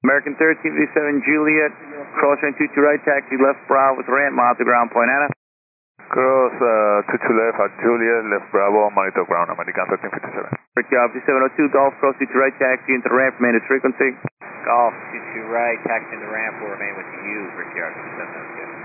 American 1357 Juliet, cross range 22 right, taxi left Bravo with ramp, monitor ground point Anna. Cross 22 left at Juliet, left Bravo, monitor ground, American 1357. Great job, 2702 Golf, cross 22 right, taxi into the ramp, remain at frequency. Golf 22 right, taxi in the ramp, will remain with you, Ricciardo 702.